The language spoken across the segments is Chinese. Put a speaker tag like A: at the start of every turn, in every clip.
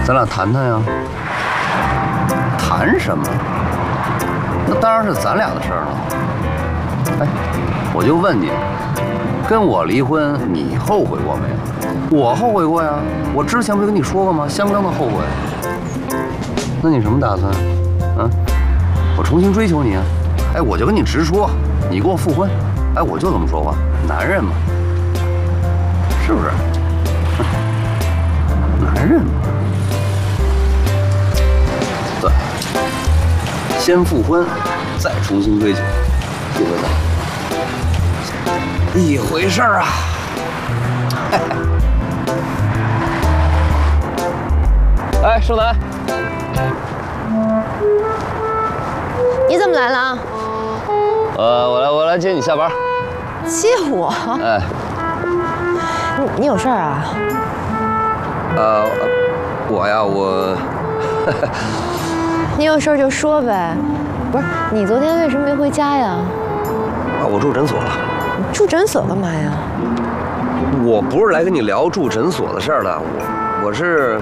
A: 咱俩谈谈呀。谈什么？那当然是咱俩的事儿了。哎，我就问你，跟我离婚，你后悔过没有？我后悔过呀，我之前不是跟你说过吗？相当的后悔。那你什么打算？啊？我重新追求你啊？哎，我就跟你直说，你给我复婚，哎，我就这么说话，男人嘛，是不是？男人嘛。对，先复婚，再重新追求，一回事，一回事儿啊。哎，盛楠，
B: 你怎么来了？
A: 我来接你下班。
B: 接我？
A: 哎，
B: 你有事儿啊？
A: 我呀，我。
B: 你有事儿就说呗。不是，你昨天为什么没回家呀？
A: 我住诊所了。
B: 你住诊所干嘛呀？
A: 我不是来跟你聊住诊所的事儿的，我是，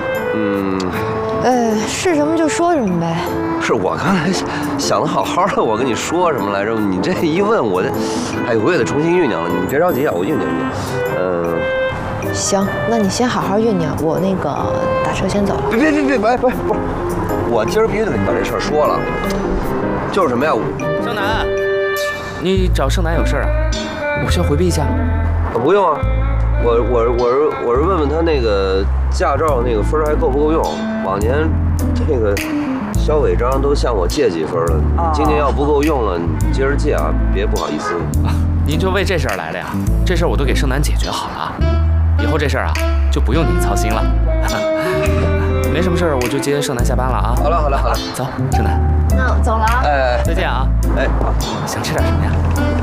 B: 是什么就说什么呗。
A: 是我刚才想的好好的，我跟你说什么来着？你这一问我这，哎呦，我也得重新酝酿了。你别着急啊，我酝酿酝酿。
B: 行，那你先好好酝酿，我那个打车先走了。
A: 别，不是，我今儿必须得跟你把这事儿说了。就是什么呀？
C: 盛楠，你找盛楠有事啊？我需要回避一下吗？
A: 不用啊，我是问问他那个驾照那个分还够不够用？往年这个肖伟章都向我借几分了，今年要不够用了，你接着借啊，别不好意思。
C: 您就为这事儿来了呀？这事儿我都给盛楠解决好了，以后这事儿啊就不用您操心了。没什么事儿，我就接盛楠下班了啊。
A: 好了，
C: 走，盛楠。
B: 那走了啊。
A: 哎，
C: 再见啊。
A: 哎，
C: 想吃点什么呀？